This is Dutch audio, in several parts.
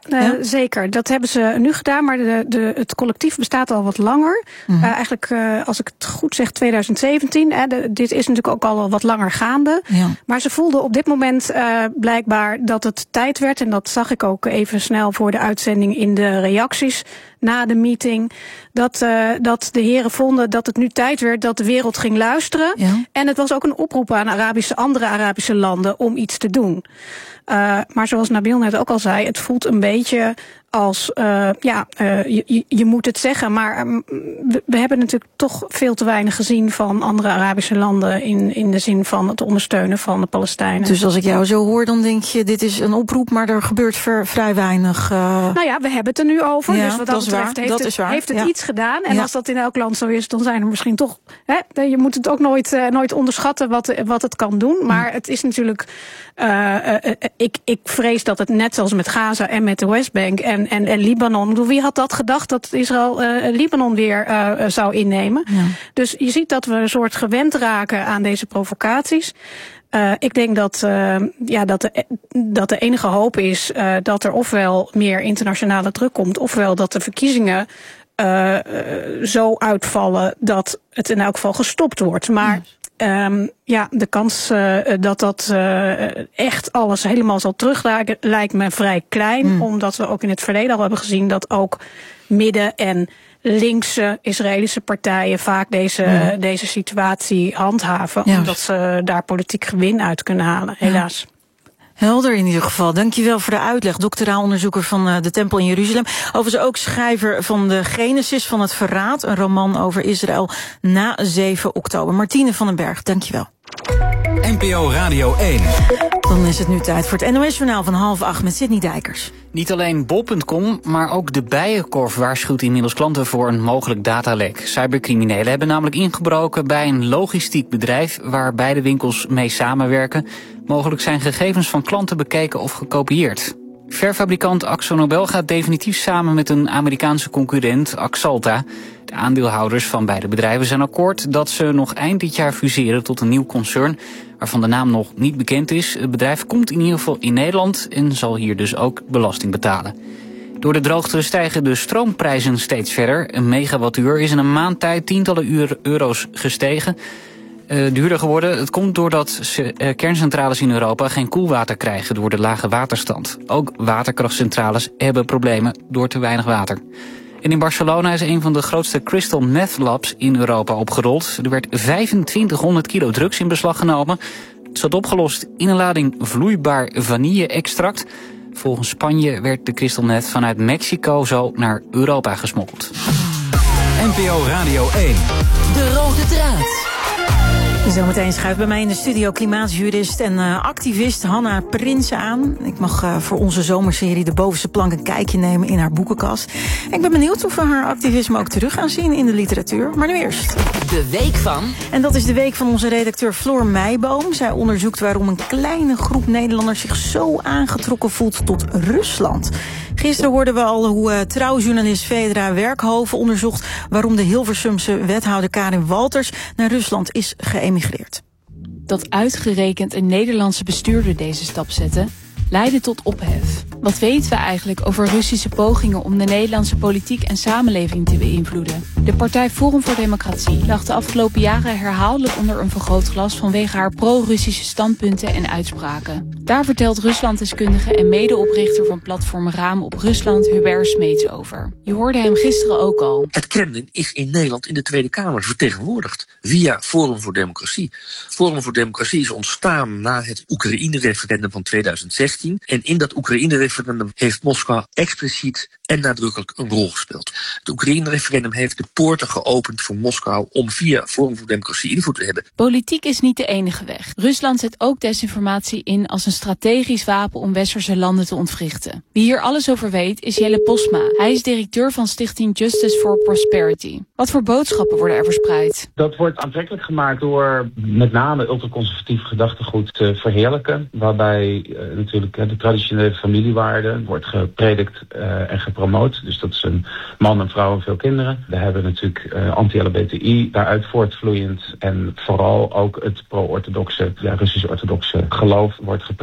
Zeker. Dat hebben ze nu gedaan, maar het collectief bestaat al wat langer. Eigenlijk, als ik het goed zeg, 2017. Dit is natuurlijk ook al wat langer gaande. Ja. Maar ze voelden op dit moment blijkbaar dat het tijd werd. En dat zag ik ook even snel voor de uitzending in de reacties na de meeting. Dat de heren vonden dat het nu tijd werd dat de wereld ging luisteren. Ja. En het was ook een oproep aan andere Arabische landen om iets te doen. Maar zoals Nabil net ook al zei, het voelt een beetje als, je moet het zeggen, maar we hebben natuurlijk toch veel te weinig gezien van andere Arabische landen in de zin van het ondersteunen van de Palestijnen. Dus als ik jou zo hoor, dan denk je, dit is een oproep, maar er gebeurt vrij weinig. Nou ja, we hebben het er nu over, dus wat dat betreft heeft het iets gedaan. En als dat in elk land zo is, dan zijn er misschien toch, je moet het ook nooit onderschatten wat het kan doen. Maar het is natuurlijk, ik vrees dat het net zoals met Gaza en met de Westbank en Libanon. Wie had dat gedacht dat Israël Libanon weer zou innemen? Ja. Dus je ziet dat we een soort gewend raken aan deze provocaties. Ik denk dat de enige hoop is dat er ofwel meer internationale druk komt, ofwel dat de verkiezingen zo uitvallen dat het in elk geval gestopt wordt. Maar de kans dat echt alles helemaal zal terugdraaien lijkt me vrij klein. Omdat we ook in het verleden al hebben gezien dat ook midden- en linkse Israëlische partijen vaak deze situatie handhaven. Ja. Omdat ze daar politiek gewin uit kunnen halen, helaas. Helder in ieder geval. Dankjewel voor de uitleg. Doctoraal onderzoeker van de Tempel in Jeruzalem. Overigens ook schrijver van de Genesis van het Verraad. Een roman over Israël na 7 oktober. Martine van den Berg, dankjewel. NPO Radio 1. Dan is het nu tijd voor het NOS-journaal van 7:30 met Sidney Dijkers. Niet alleen bol.com, maar ook de Bijenkorf waarschuwt inmiddels klanten voor een mogelijk datalek. Cybercriminelen hebben namelijk ingebroken bij een logistiek bedrijf waar beide winkels mee samenwerken. Mogelijk zijn gegevens van klanten bekeken of gekopieerd. Verfabrikant AkzoNobel gaat definitief samen met een Amerikaanse concurrent, Axalta. De aandeelhouders van beide bedrijven zijn akkoord dat ze nog eind dit jaar fuseren tot een nieuw concern, waarvan de naam nog niet bekend is. Het bedrijf komt in ieder geval in Nederland en zal hier dus ook belasting betalen. Door de droogte stijgen de stroomprijzen steeds verder. Een megawattuur is in een maand tijd tientallen euro's gestegen. Duurder geworden. Het komt doordat kerncentrales in Europa geen koelwater krijgen door de lage waterstand. Ook waterkrachtcentrales hebben problemen door te weinig water. En in Barcelona is een van de grootste crystal meth labs in Europa opgerold. Er werd 2500 kilo drugs in beslag genomen. Het zat opgelost in een lading vloeibaar vanille-extract. Volgens Spanje werd de crystal meth vanuit Mexico zo naar Europa gesmokkeld. NPO Radio 1. De rode draad. Zometeen schuift bij mij in de studio klimaatjurist en activist Hanna Prinsen aan. Ik mag voor onze zomerserie De Bovenste Plank een kijkje nemen in haar boekenkast. Ik ben benieuwd of we haar activisme ook terug gaan zien in de literatuur. Maar nu eerst. De week van. En dat is de week van onze redacteur Floor Meijboom. Zij onderzoekt waarom een kleine groep Nederlanders zich zo aangetrokken voelt tot Rusland. Gisteren hoorden we al hoe trouwjournalist Vedra Werkhoven onderzocht waarom de Hilversumse wethouder Karin Walters naar Rusland is geëmigreerd. Dat uitgerekend een Nederlandse bestuurder deze stap zette, leidde tot ophef. Wat weten we eigenlijk over Russische pogingen om de Nederlandse politiek en samenleving te beïnvloeden? De partij Forum voor Democratie lag de afgelopen jaren herhaaldelijk onder een vergrootglas vanwege haar pro-Russische standpunten en uitspraken. Daar vertelt Ruslanddeskundige en medeoprichter van platform Raam op Rusland Hubert Smeets over. Je hoorde hem gisteren ook al. Het Kremlin is in Nederland in de Tweede Kamer vertegenwoordigd via Forum voor Democratie. Forum voor Democratie is ontstaan na het Oekraïne-referendum van 2016. En in dat Oekraïne-referendum heeft Moskou expliciet en nadrukkelijk een rol gespeeld. Het Oekraïne-referendum heeft de poorten geopend voor Moskou om via Forum voor Democratie invloed te hebben. Politiek is niet de enige weg. Rusland zet ook desinformatie in als een strategisch wapen om westerse landen te ontwrichten. Wie hier alles over weet is Jelle Posma. Hij is directeur van stichting Justice for Prosperity. Wat voor boodschappen worden er verspreid? Dat wordt aantrekkelijk gemaakt door met name ultraconservatief gedachtegoed te verheerlijken. Waarbij natuurlijk de traditionele familiewaarden wordt gepredikt en gepromoot. Dus dat is een man, een vrouw en veel kinderen. We hebben natuurlijk anti-LBTI daaruit voortvloeiend. En vooral ook het pro-orthodoxe, Russisch-orthodoxe geloof wordt gepredikt.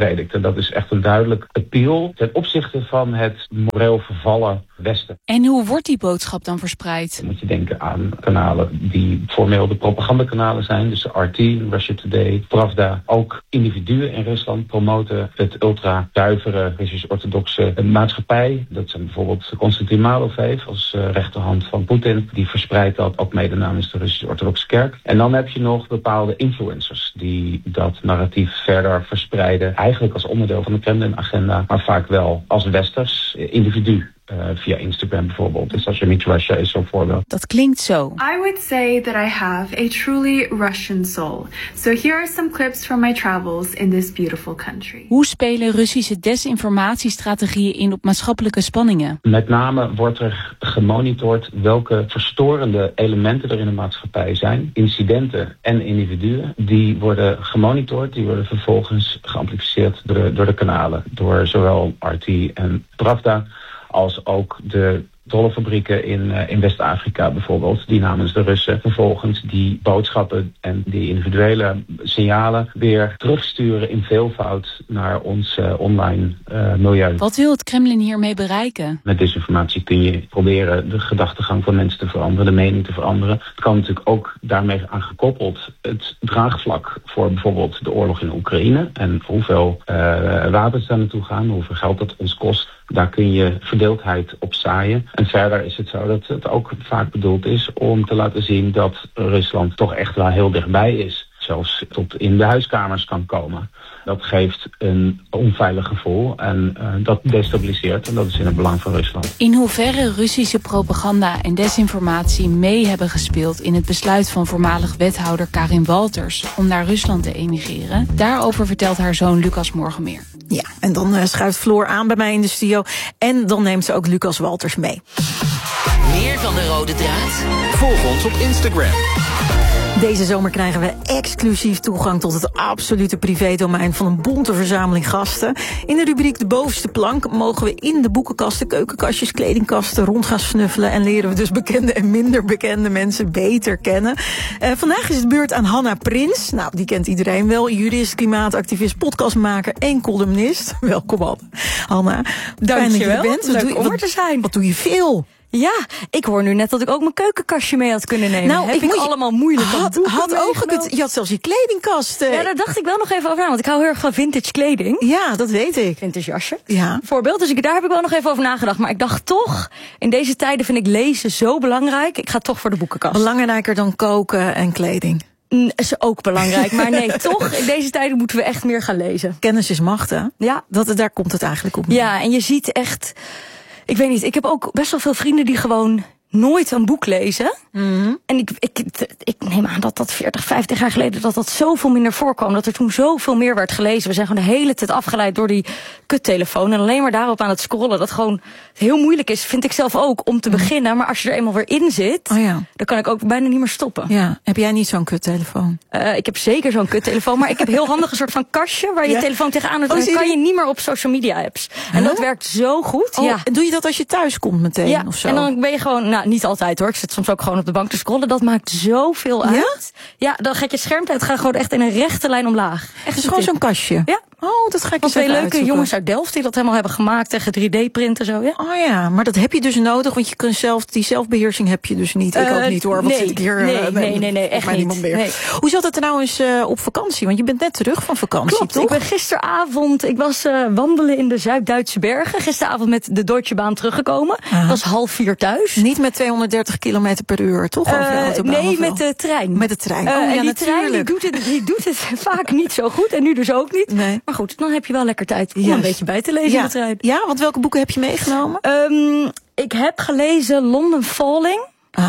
predikt. En dat is echt een duidelijk appeal ten opzichte van het moreel vervallen Westen. En hoe wordt die boodschap dan verspreid? Dan moet je denken aan kanalen die formeel de propagandakanalen zijn. Dus de RT, Russia Today, Pravda. Ook individuen in Rusland promoten het ultra-zuivere Russisch-orthodoxe maatschappij. Dat zijn bijvoorbeeld Konstantin Malovev als rechterhand van Poetin. Die verspreidt dat ook mede namens de Russisch-orthodoxe kerk. En dan heb je nog bepaalde influencers die dat narratief verder verspreiden. Eigenlijk als onderdeel van de Kremlin-agenda, maar vaak wel als westers individu. Via Instagram bijvoorbeeld. Dus Sasha Meets Russia is zo'n voorbeeld. Dat klinkt zo. I would say that I have a truly Russian soul. So here are some clips from my travels in this beautiful country. Hoe spelen Russische desinformatiestrategieën in op maatschappelijke spanningen? Met name wordt er gemonitord welke verstorende elementen er in de maatschappij zijn. Incidenten en individuen. Die worden gemonitord. Die worden vervolgens geamplificeerd door de kanalen. Door zowel RT en Pravda als ook de dollenfabrieken in West-Afrika bijvoorbeeld, die namens de Russen vervolgens die boodschappen en die individuele signalen weer terugsturen in veelvoud naar ons online milieu. Wat wil het Kremlin hiermee bereiken? Met desinformatie kun je proberen de gedachtegang van mensen te veranderen, de mening te veranderen. Het kan natuurlijk ook daarmee aan gekoppeld het draagvlak voor bijvoorbeeld de oorlog in Oekraïne en hoeveel wapens daar naartoe gaan, hoeveel geld dat ons kost. Daar kun je verdeeldheid op zaaien. En verder is het zo dat het ook vaak bedoeld is om te laten zien dat Rusland toch echt wel heel dichtbij is. Zelfs tot in de huiskamers kan komen. Dat geeft een onveilig gevoel en dat destabiliseert. En dat is in het belang van Rusland. In hoeverre Russische propaganda en desinformatie mee hebben gespeeld in het besluit van voormalig wethouder Karin Walters om naar Rusland te emigreren, daarover vertelt haar zoon Lucas morgen meer. Ja, en dan schuift Floor aan bij mij in de studio en dan neemt ze ook Lucas Walters mee. Meer van de rode draad? Volg ons op Instagram. Deze zomer krijgen we exclusief toegang tot het absolute privédomein van een bonte verzameling gasten. In de rubriek De Bovenste Plank mogen we in de boekenkasten, keukenkastjes, kledingkasten rond gaan snuffelen en leren we dus bekende en minder bekende mensen beter kennen. Vandaag is het beurt aan Hanna Prins. Nou, die kent iedereen wel. Jurist, klimaatactivist, podcastmaker en columnist. Welkom op, Hanna. Dank je wel. Leuk om er te zijn. Wat doe je veel? Ja, ik hoor nu net dat ik ook mijn keukenkastje mee had kunnen nemen. Nou, heb ik allemaal moeilijk had ook gekund. Je had zelfs je kledingkast. Ja, daar dacht ik wel nog even over na, want ik hou heel erg van vintage kleding. Ja, dat weet ik. Vintage jasje. Ja. Voorbeeld, dus daar heb ik wel nog even over nagedacht. Maar ik dacht toch, in deze tijden vind ik lezen zo belangrijk. Ik ga toch voor de boekenkast. Belangrijker dan koken en kleding. Is ook belangrijk, maar nee, toch, in deze tijden moeten we echt meer gaan lezen. Kennis is macht, hè? Ja. Daar komt het eigenlijk op. Ja, en je ziet echt, ik weet niet, ik heb ook best wel veel vrienden die gewoon nooit een boek lezen. Mm-hmm. En ik neem aan dat 40, 50 jaar geleden dat zoveel minder voorkwam. Dat er toen zoveel meer werd gelezen. We zijn gewoon de hele tijd afgeleid door die kuttelefoon. En alleen maar daarop aan het scrollen. Dat gewoon heel moeilijk is, vind ik zelf ook, om te beginnen. Maar als je er eenmaal weer in zit, dan kan ik ook bijna niet meer stoppen. Ja. Heb jij niet zo'n kuttelefoon? Ik heb zeker zo'n kuttelefoon. Maar ik heb heel handig een soort van kastje waar je telefoon tegenaan doet. Dan kan je niet meer op social media apps. En dat werkt zo goed. Ja. En doe je dat als je thuis komt meteen of zo? En dan ben je gewoon, niet altijd hoor. Ik zit soms ook gewoon op de bank te scrollen. Dat maakt zoveel uit. Ja, dan gaat je schermtijd gewoon echt in een rechte lijn omlaag. Echt het is gewoon zo'n kastje? Ja. Oh, dat ga ik eens twee leuke jongens uit Delft die dat helemaal hebben gemaakt tegen 3D-printen zo. Ja. Oh ja, maar dat heb je dus nodig, want je kunt die zelfbeheersing heb je dus niet. Ik ook niet hoor. Wat zit ik hier? Nee, echt niet. Nee. Hoe zat het trouwens op vakantie? Want je bent net terug van vakantie, Klopt, toch? Ik ben gisteravond, ik was wandelen in de Zuid-Duitse bergen. Gisteravond met de Deutsche Bahn teruggekomen. Ik was 3:30 thuis. Niet met 230 kilometer per uur, toch? Nee, met de trein. Met de trein. En die trein die doet het vaak niet zo goed. En nu dus ook niet. Nee. Maar goed, dan heb je wel lekker tijd om een beetje bij te lezen in de trein. Ja, want welke boeken heb je meegenomen? Ik heb gelezen London Falling.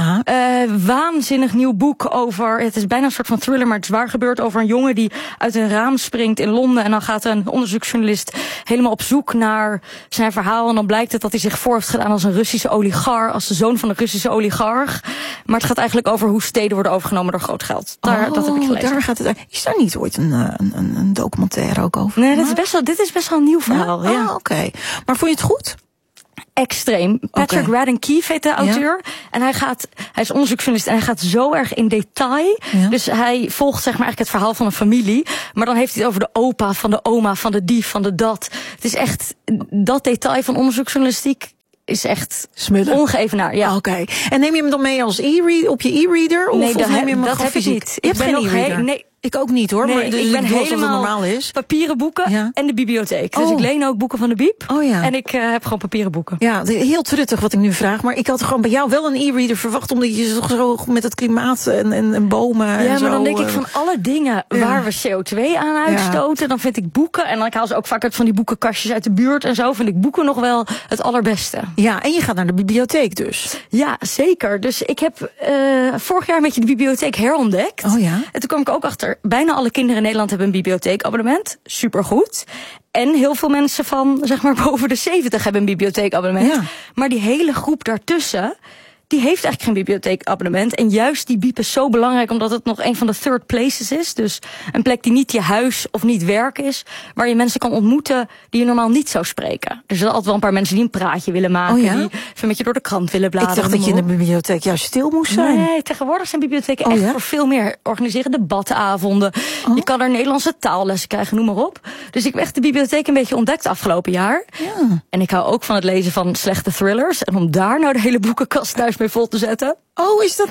Waanzinnig nieuw boek over, het is bijna een soort van thriller, maar het is waar gebeurd, over een jongen die uit een raam springt in Londen. En dan gaat een onderzoeksjournalist helemaal op zoek naar zijn verhaal. En dan blijkt het dat hij zich voor heeft gedaan als een Russische oligarch, als de zoon van een Russische oligarch. Maar het gaat eigenlijk over hoe steden worden overgenomen door groot geld. Dat heb ik gelezen. Daar gaat het. Is daar niet ooit een documentaire ook over? Nee, dit is best wel een nieuw verhaal. Ja. Oké. Maar vond je het goed? extreem. Patrick Radden Keefe heet de auteur. En hij is onderzoeksjournalist en hij gaat zo erg in detail. Ja. Dus hij volgt zeg maar eigenlijk het verhaal van een familie. Maar dan heeft hij het over de opa, van de oma, van de die, van de dat. Het is echt, dat detail van onderzoeksjournalistiek is echt ongeëvenaard. Ja. Oké. En neem je hem dan mee als op je e-reader? Nee, of neem je hem dat heb ik niet. Je hebt geen e-reader? Nee. Ik ook niet hoor, maar ik ben helemaal normaal is. Papieren boeken en de bibliotheek. Dus ik leen ook boeken van de Biep. En ik heb gewoon papieren boeken. Ja, heel truttig wat ik nu vraag. Maar ik had gewoon bij jou wel een e-reader verwacht, omdat je zo met het klimaat en bomen en maar zo, dan denk ik van alle dingen waar we CO2 aan uitstoten, dan vind ik boeken, en dan haal ze ook vaak uit van die boekenkastjes uit de buurt en zo, vind ik boeken nog wel het allerbeste. Ja, en je gaat naar de bibliotheek dus. Ja, zeker. Dus ik heb vorig jaar een beetje de bibliotheek herontdekt. Oh ja. En toen kwam ik ook achter, bijna alle kinderen in Nederland hebben een bibliotheekabonnement. Supergoed. En heel veel mensen van, zeg maar, boven de 70 hebben een bibliotheekabonnement. Ja. Maar die hele groep daartussen, die heeft eigenlijk geen bibliotheekabonnement. En juist die Biep is zo belangrijk, omdat het nog een van de third places is. Dus een plek die niet je huis of niet werk is, waar je mensen kan ontmoeten die je normaal niet zou spreken. Er zijn altijd wel een paar mensen die een praatje willen maken, die even met je door de krant willen bladeren. Ik dacht dat je in de bibliotheek juist stil moest zijn. Nee, tegenwoordig zijn bibliotheken echt voor veel meer. Organiseren debatavonden. Je kan er Nederlandse taallessen krijgen, noem maar op. Dus ik heb echt de bibliotheek een beetje ontdekt afgelopen jaar. Ja. En ik hou ook van het lezen van slechte thrillers. En om daar nou de hele boekenkast thuis mee vol te zetten. Oh, is dat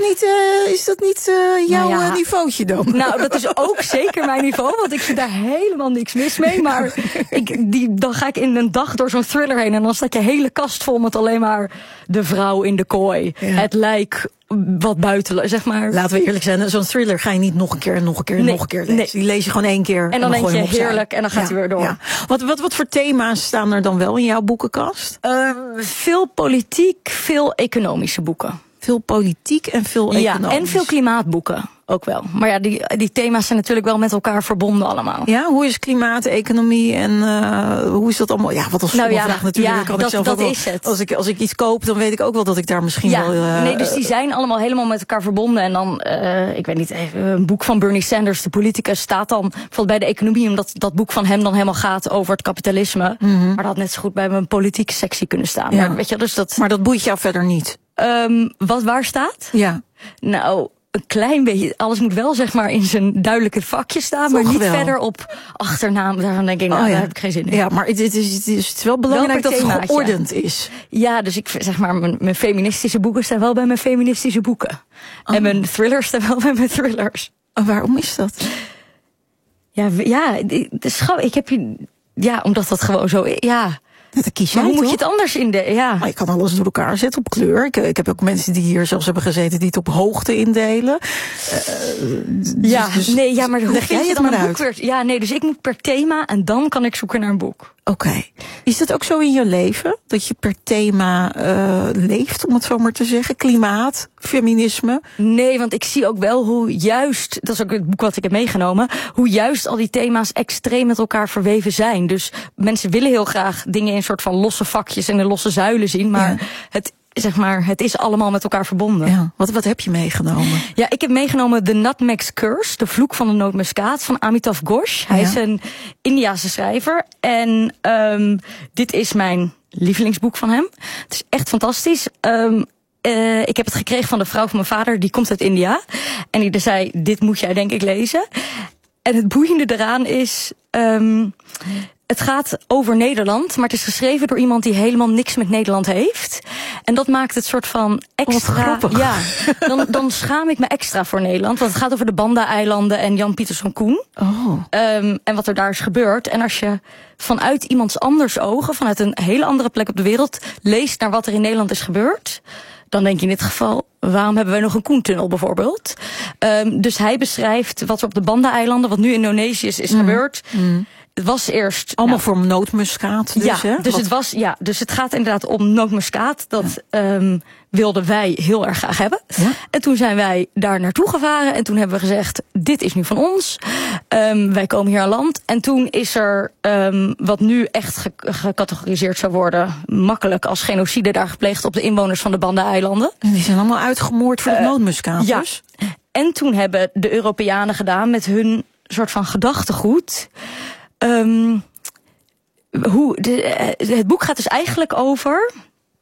niet jouw niveautje dan? Nou, dat is ook zeker mijn niveau, want ik vind daar helemaal niks mis mee. Maar dan ga ik in een dag door zo'n thriller heen en dan staat je hele kast vol met alleen maar de vrouw in de kooi. Ja. Het lijk wat buiten, zeg maar. Laten we eerlijk zijn, zo'n thriller ga je niet nog een keer lezen. Nee. Die lees je gewoon 1 keer. En dan denk je heerlijk en dan gaat hij weer door. Ja. Wat voor thema's staan er dan wel in jouw boekenkast? Veel politiek, veel economische boeken. Veel politiek en veel economisch. Ja, en veel klimaatboeken ook wel. Maar ja, die thema's zijn natuurlijk wel met elkaar verbonden allemaal. Ja, hoe is klimaat, economie en hoe is dat allemaal? Ja, wat als vraag natuurlijk. Ja, kan ik zelf dat ook is het. Als ik iets koop, dan weet ik ook wel dat ik daar misschien wel... nee, dus die zijn allemaal helemaal met elkaar verbonden. En dan, ik weet niet, een boek van Bernie Sanders, de politicus, staat dan bijvoorbeeld bij de economie, omdat dat boek van hem dan helemaal gaat over het kapitalisme. Mm-hmm. Maar dat had net zo goed bij mijn politieke sectie kunnen staan. Ja. Maar, weet je, dus maar dat boeit jou verder niet? Waar staat? Ja. Nou, een klein beetje. Alles moet wel zeg maar in zijn duidelijke vakje staan, maar niet verder op achternaam. Daarvan denk ik, daar heb ik geen zin in. Ja, maar het is wel belangrijk dat het geordend is. Ja, dus ik zeg maar, mijn feministische boeken staan wel bij mijn feministische boeken. En mijn thrillers staan wel bij mijn thrillers. Waarom is dat? Ik heb je... Ja, omdat dat gewoon zo... Ja. Dat kies jij, maar hoe toch? moet je het anders in de... Ja. Maar je kan alles door elkaar zetten op kleur. Ik heb ook mensen die hier zelfs hebben gezeten die het op hoogte indelen. Maar hoe leg jij het dan uit? Dus ik moet per thema en dan kan ik zoeken naar een boek. Oké. Is dat ook zo in je leven? Dat je per thema leeft, om het zo maar te zeggen? Klimaat, feminisme? Nee, want ik zie ook wel hoe juist, dat is ook het boek wat ik heb meegenomen, hoe juist al die thema's extreem met elkaar verweven zijn. Dus mensen willen heel graag dingen in een soort van losse vakjes en in losse zuilen zien, maar het is allemaal met elkaar verbonden. Ja. Wat heb je meegenomen? Ja, ik heb meegenomen The Nutmeg's Curse, de vloek van de nootmuskaat, van Amitav Ghosh. Hij is een Indiase schrijver. En dit is mijn lievelingsboek van hem. Het is echt fantastisch. Ik heb het gekregen van de vrouw van mijn vader, die komt uit India. En die zei, dit moet jij denk ik lezen. En het boeiende eraan is... Het gaat over Nederland, maar het is geschreven door iemand die helemaal niks met Nederland heeft. En dat maakt het soort van extra... Ja, dan schaam ik me extra voor Nederland. Want het gaat over de Banda-eilanden en Jan Pieterszoon Koen. Oh. En wat er daar is gebeurd. En als je vanuit iemands anders ogen, vanuit een hele andere plek op de wereld, leest naar wat er in Nederland is gebeurd, dan denk je in dit geval, waarom hebben wij nog een Koentunnel bijvoorbeeld? Dus hij beschrijft wat er op de Banda-eilanden, wat nu Indonesië is gebeurd. Het was eerst... Allemaal voor nootmuskaat dus, hè? Dus het gaat inderdaad om nootmuskaat. Dat wilden wij heel erg graag hebben. Ja. En toen zijn wij daar naartoe gevaren. En toen hebben we gezegd, dit is nu van ons. Wij komen hier aan land. En toen is er, wat nu echt gecategoriseerd zou worden, makkelijk als genocide daar gepleegd op de inwoners van de Banda-eilanden. En die zijn allemaal uitgemoord voor het nootmuskaat dus? Ja. En toen hebben de Europeanen gedaan met hun soort van gedachtegoed. Het boek gaat dus eigenlijk over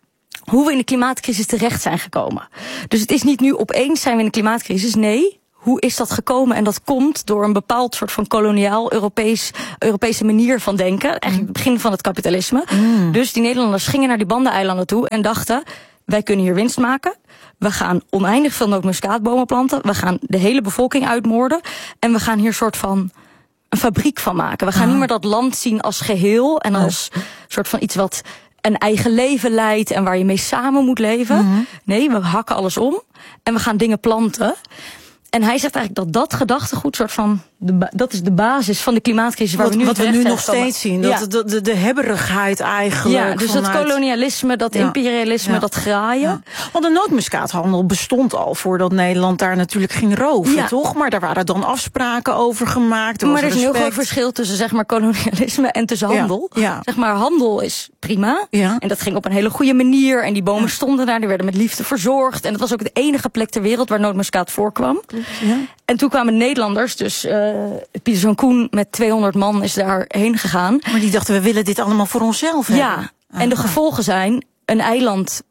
hoe we in de klimaatcrisis terecht zijn gekomen. Dus het is niet nu opeens zijn we in de klimaatcrisis. Nee, hoe is dat gekomen? En dat komt door een bepaald soort van koloniaal Europese manier van denken. Eigenlijk het begin van het kapitalisme. Dus die Nederlanders gingen naar die Bandeneilanden toe en dachten, wij kunnen hier winst maken. We gaan oneindig veel nootmuskaatbomen planten. We gaan de hele bevolking uitmoorden. En we gaan hier een soort van een fabriek van maken. We gaan niet meer dat land zien als geheel en als soort van iets wat een eigen leven leidt en waar je mee samen moet leven. Nee, we hakken alles om en we gaan dingen planten. En hij zegt eigenlijk dat gedachtegoed soort van dat is de basis van de klimaatcrisis waar wat we nu nog steeds zien. De hebberigheid eigenlijk. Ja, dus dat kolonialisme, dat imperialisme, dat graaien. Ja. Want de nootmuskaathandel bestond al voordat Nederland daar natuurlijk ging roven, toch? Maar daar waren dan afspraken over gemaakt. Maar er is een heel groot verschil tussen zeg maar kolonialisme en tussen handel. Ja. Zeg maar handel is prima. Ja. En dat ging op een hele goede manier. En die bomen stonden daar, die werden met liefde verzorgd. En dat was ook de enige plek ter wereld waar nootmuskaat voorkwam. Ja. En toen kwamen Nederlanders, dus Pieter Zoon Koen met 200 man is daarheen gegaan. Maar die dachten, we willen dit allemaal voor onszelf hebben. Ja, en de gevolgen zijn een eiland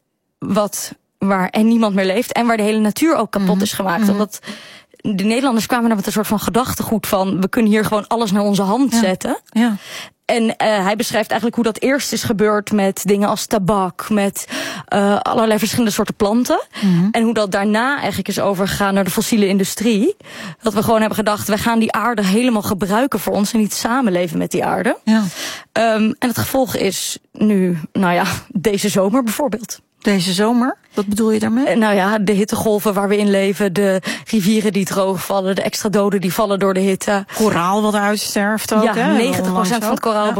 waar niemand meer leeft en waar de hele natuur ook kapot is gemaakt. Omdat de Nederlanders kwamen daar met een soort van gedachtegoed van, we kunnen hier gewoon alles naar onze hand zetten. Ja. En hij beschrijft eigenlijk hoe dat eerst is gebeurd met dingen als tabak, met allerlei verschillende soorten planten. En hoe dat daarna eigenlijk is overgegaan naar de fossiele industrie. Dat we gewoon hebben gedacht, we gaan die aarde helemaal gebruiken voor ons en niet samenleven met die aarde. Ja. En het gevolg is nu, deze zomer bijvoorbeeld. Deze zomer? Wat bedoel je daarmee? De hittegolven waar we in leven, de rivieren die droogvallen, de extra doden die vallen door de hitte. Koraal wat uitsterft ook, hè? 90% van het koraal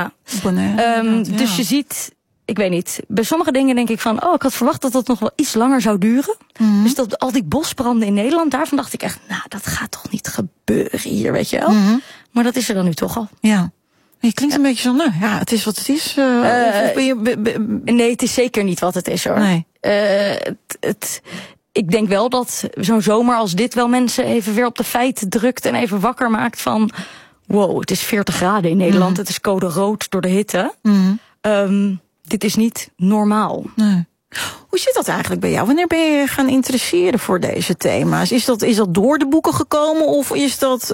Bonaire. Dus je ziet, ik weet niet, bij sommige dingen denk ik van, ik had verwacht dat dat nog wel iets langer zou duren. Dus dat al die bosbranden in Nederland, daarvan dacht ik echt, dat gaat toch niet gebeuren hier, weet je wel. Maar dat is er dan nu toch al. Ja. Je klinkt een beetje zo, het is wat het is. Nee, het is zeker niet wat het is, hoor. Nee. Ik denk wel dat zo'n zomer als dit wel mensen even weer op de feiten drukt en even wakker maakt van, wow, het is 40 graden in Nederland, het is code rood door de hitte. Dit is niet normaal. Nee. Hoe zit dat eigenlijk bij jou? Wanneer ben je gaan interesseren voor deze thema's? Is dat door de boeken gekomen of is dat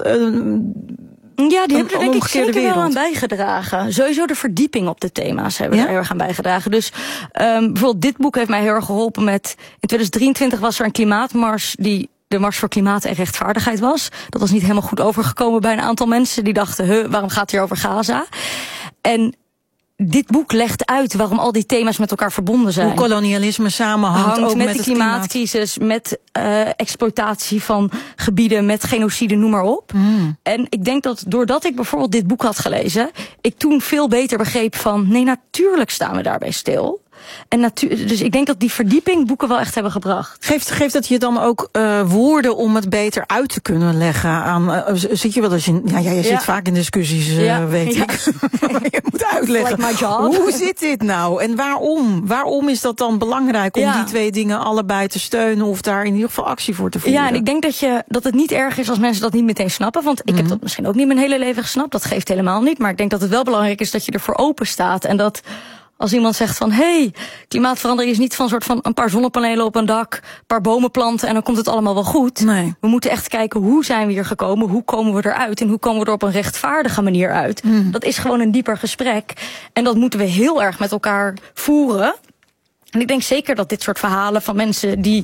ja, die hebben er denk ik zeker wel aan bijgedragen. Sowieso de verdieping op de thema's hebben er heel erg aan bijgedragen. Dus bijvoorbeeld dit boek heeft mij heel erg geholpen met, in 2023 was er een klimaatmars die de Mars voor Klimaat en Rechtvaardigheid was. Dat was niet helemaal goed overgekomen bij een aantal mensen die dachten, waarom gaat het hier over Gaza? En dit boek legt uit waarom al die thema's met elkaar verbonden zijn. Hoe kolonialisme samenhangt ook met de klimaatcrisis, met exploitatie van gebieden, met genocide, noem maar op. En ik denk dat doordat ik bijvoorbeeld dit boek had gelezen, ik toen veel beter begreep van, nee, natuurlijk staan we daarbij stil. En dus ik denk dat die verdieping boeken wel echt hebben gebracht. Geeft dat je dan ook woorden om het beter uit te kunnen leggen aan? Zit je wel eens in? Je zit vaak in discussies, weet ik. Je moet uitleggen. Like my job. Hoe zit dit nou? En waarom? Waarom is dat dan belangrijk om die twee dingen allebei te steunen of daar in ieder geval actie voor te voeren? Ja, en ik denk dat het niet erg is als mensen dat niet meteen snappen. Want ik heb dat misschien ook niet mijn hele leven gesnapt. Dat geeft helemaal niet. Maar ik denk dat het wel belangrijk is dat je ervoor open staat. En dat als iemand zegt van, klimaatverandering is niet van soort van een paar zonnepanelen op een dak, een paar bomen planten en dan komt het allemaal wel goed. Nee. We moeten echt kijken, hoe zijn we hier gekomen? Hoe komen we eruit? En hoe komen we er op een rechtvaardige manier uit? Dat is gewoon een dieper gesprek. En dat moeten we heel erg met elkaar voeren. En ik denk zeker dat dit soort verhalen van mensen die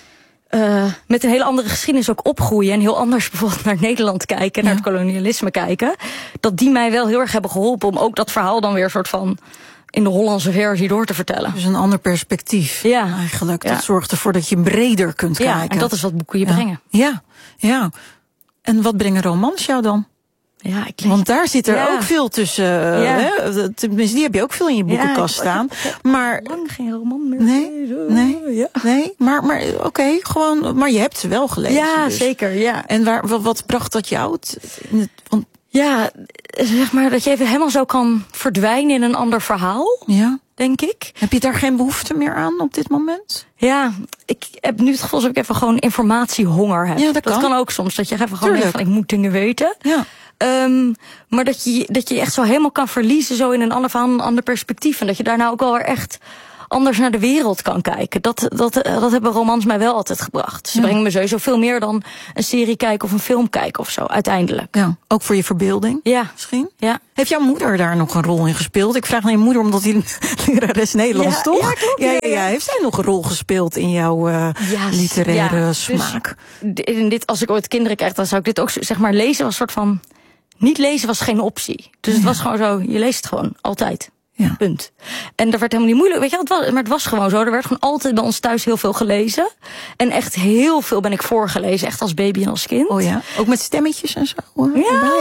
met een hele andere geschiedenis ook opgroeien en heel anders bijvoorbeeld naar Nederland kijken, naar het kolonialisme kijken, dat die mij wel heel erg hebben geholpen om ook dat verhaal dan weer een soort van in de Hollandse versie door te vertellen. Dus een ander perspectief eigenlijk. Dat zorgt ervoor dat je breder kunt kijken. Ja, en dat is wat boeken je brengen. Ja. En wat brengen romans jou dan? Ja, want daar zit er ook veel tussen. Hè? Tenminste, die heb je ook veel in je boekenkast staan. Maar lang geen roman meer. Nee. Maar oké, gewoon. Maar je hebt ze wel gelezen. Ja, dus. Zeker. Ja. En wat bracht dat jou? Ja, zeg maar dat je even helemaal zo kan verdwijnen in een ander verhaal. Ja. Denk ik. Heb je daar geen behoefte meer aan op dit moment? Ja, ik heb nu het gevoel dat ik even gewoon informatiehonger heb. Ja, dat kan ook soms. Dat je even gewoon denkt van, ik moet dingen weten. Ja. Maar dat je echt zo helemaal kan verliezen zo in een ander verhaal, een ander perspectief. En dat je daarna ook wel weer echt anders naar de wereld kan kijken. Dat hebben romans mij wel altijd gebracht. Ze brengen me sowieso veel meer dan een serie kijken of een film kijken of zo, uiteindelijk. Ja, ook voor je verbeelding? Ja. Misschien? Ja. Heeft jouw moeder daar nog een rol in gespeeld? Ik vraag naar je moeder omdat die lerares Nederlands, toch? Ja, klopt. Ja. Heeft zij nog een rol gespeeld in jouw literaire smaak? Dus, als ik ooit kinderen krijg, dan zou ik dit ook, zeg maar, lezen was een soort van... Niet lezen was geen optie. Dus het was gewoon zo, je leest het gewoon, altijd. Ja. Punt. En dat werd helemaal niet moeilijk, weet je, maar het was gewoon zo. Er werd gewoon altijd bij ons thuis heel veel gelezen. En echt heel veel ben ik voorgelezen, echt als baby en als kind. Oh ja, ook met stemmetjes en zo. Ja.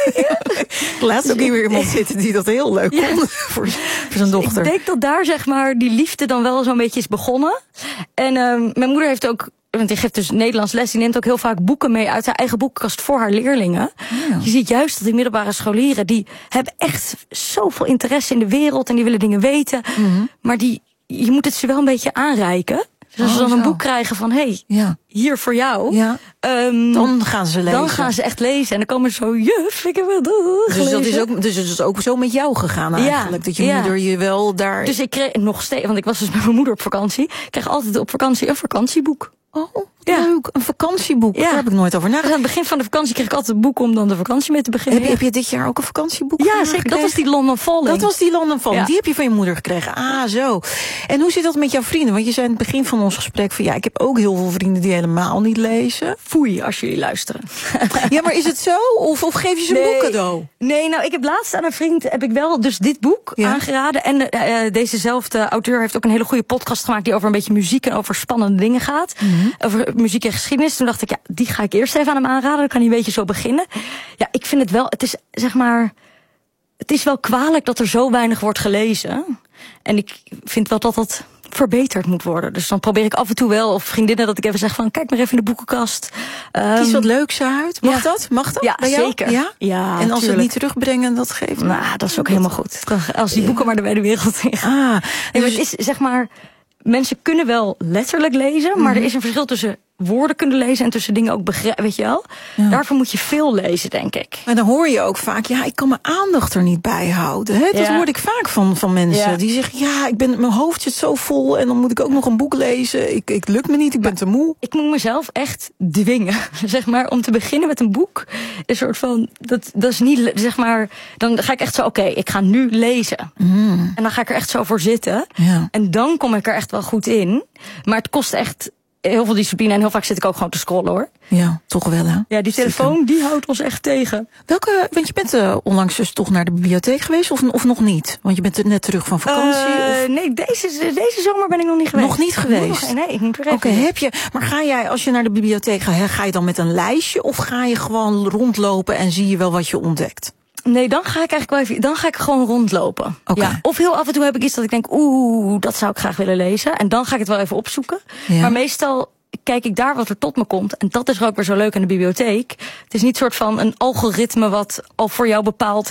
Laatst ook hier weer iemand zitten die dat heel leuk vond voor zijn dochter. Ik denk dat daar, zeg maar, die liefde dan wel zo'n beetje is begonnen. En mijn moeder heeft ook, want die geeft dus Nederlands les, die neemt ook heel vaak boeken mee uit haar eigen boekenkast voor haar leerlingen. Ja. Je ziet juist dat die middelbare scholieren, die hebben echt zoveel interesse in de wereld en die willen dingen weten. Mm-hmm. Maar je moet het ze wel een beetje aanreiken. Dus als ze dan een boek krijgen van, hier voor jou. Ja. Dan gaan ze lezen. Dan gaan ze echt lezen. En dan komen ze zo, juf, ik heb wel gelezen. Dus het is ook zo met jou gegaan eigenlijk. Dat je moeder je wel daar... Dus ik kreeg nog steeds, want ik was dus met mijn moeder op vakantie. Ik kreeg altijd op vakantie een vakantieboek. Oh, leuk. Een vakantieboek. Daar heb ik nooit over nagedacht. Aan het begin van de vakantie kreeg ik altijd een boek om dan de vakantie mee te beginnen. Heb je dit jaar ook een vakantieboek? Ja, zeker. Dat was die London Falling. Dat was die London Falling. Ja. Die heb je van je moeder gekregen. Ah, zo. En hoe zit dat met jouw vrienden? Want je zei in het begin van ons gesprek van ik heb ook heel veel vrienden die helemaal niet lezen. Foei, als jullie luisteren. Ja, maar is het zo? Of geef je ze een boek cadeau? Nee, nou, ik heb laatst aan een vriend heb ik wel dus dit boek aangeraden. En dezezelfde auteur heeft ook een hele goede podcast gemaakt die over een beetje muziek en over spannende dingen gaat. Mm-hmm. Over muziek en geschiedenis. Toen dacht ik, die ga ik eerst even aan hem aanraden. Dan kan hij een beetje zo beginnen. Ja, ik vind het wel, het is zeg maar, het is wel kwalijk dat er zo weinig wordt gelezen. En ik vind wel dat dat verbeterd moet worden. Dus dan probeer ik af en toe wel, of vriendinnen, dat ik even zeg van, kijk maar even in de boekenkast. Kies wat leuks uit. Mag dat? Mag dat? Ja, bij jou? Zeker. Ja, en als ze het niet terugbrengen, dat geeft. Nou, dat is ook helemaal goed. Als die boeken maar bij de wereld in gaan. Maar het is, zeg maar, mensen kunnen wel letterlijk lezen, maar er is een verschil tussen woorden kunnen lezen en tussen dingen ook begrijpen, weet je wel? Ja. Daarvoor moet je veel lezen, denk ik. Maar dan hoor je ook vaak, ik kan mijn aandacht er niet bij houden. Hè? Dat hoor ik vaak van mensen. Die zeggen, mijn hoofd zit zo vol en dan moet ik ook nog een boek lezen. Ik lukt me niet, ik ben te moe. Ik moet mezelf echt dwingen, zeg maar, om te beginnen met een boek. Een soort van, dat is niet, zeg maar, dan ga ik echt zo, ik ga nu lezen. Mm. En dan ga ik er echt zo voor zitten. Ja. En dan kom ik er echt wel goed in. Maar het kost echt heel veel discipline en heel vaak zit ik ook gewoon te scrollen, hoor. Ja, toch wel, hè? Ja, die telefoon, die houdt ons echt tegen. Want je bent onlangs dus toch naar de bibliotheek geweest of nog niet? Want je bent net terug van vakantie? Nee, deze zomer ben ik nog niet geweest. Nog niet geweest? Nee, ik moet er even. Maar ga jij, als je naar de bibliotheek gaat, ga je dan met een lijstje of ga je gewoon rondlopen en zie je wel wat je ontdekt? Nee, dan ga ik eigenlijk wel even, gewoon rondlopen. Okay. Ja. Of heel af en toe heb ik iets dat ik denk, dat zou ik graag willen lezen. En dan ga ik het wel even opzoeken. Ja. Maar meestal kijk ik daar wat er tot me komt. En dat is ook weer zo leuk aan de bibliotheek. Het is niet soort van een algoritme wat al voor jou bepaalt,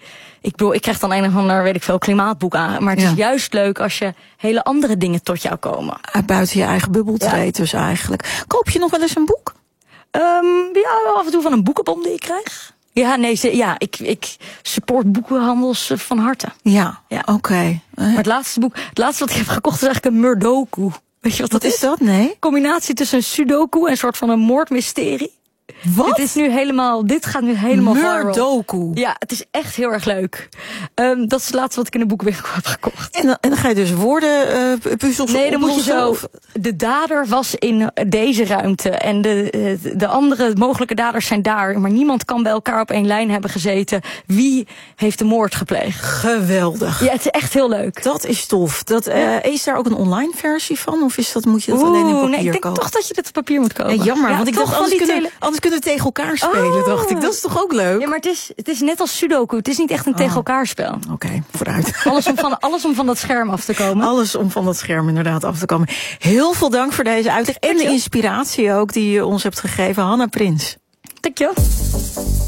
ik krijg dan een of ander, weet ik veel, klimaatboek aan. Maar het is juist leuk als je hele andere dingen tot jou komen. Buiten je eigen bubbel treedt dus eigenlijk. Koop je nog wel eens een boek? Af en toe van een boekenbon die ik krijg. Ik support boekenhandels van harte. Ja. Oké. Maar het laatste wat ik heb gekocht is eigenlijk een Murdoku. Weet je wat is dat? Nee. Combinatie tussen een sudoku en een soort van een moordmysterie. Wat? Dit gaat nu helemaal viral. Murdoku. Ja, het is echt heel erg leuk. Dat is het laatste wat ik in de boekenwinkel heb gekocht. En dan ga je dus woordenpuzzels Nee, dan moet je zo. De dader was in deze ruimte en de andere mogelijke daders zijn daar. Maar niemand kan bij elkaar op één lijn hebben gezeten. Wie heeft de moord gepleegd? Geweldig. Ja, het is echt heel leuk. Dat is tof. Is daar ook een online versie van? Of moet je dat alleen in papier kopen? Nee, ik denk toch dat je dit op papier moet kopen. Ja, jammer, want ik dacht anders kunnen we tegen elkaar spelen, dacht ik. Dat is toch ook leuk? Ja, maar het is net als Sudoku. Het is niet echt een tegen elkaar spel. Oké, vooruit. Alles om van dat scherm af te komen. Alles om van dat scherm inderdaad af te komen. Heel veel dank voor deze uitleg. En de inspiratie ook die je ons hebt gegeven. Hanna Prins. Dankjewel.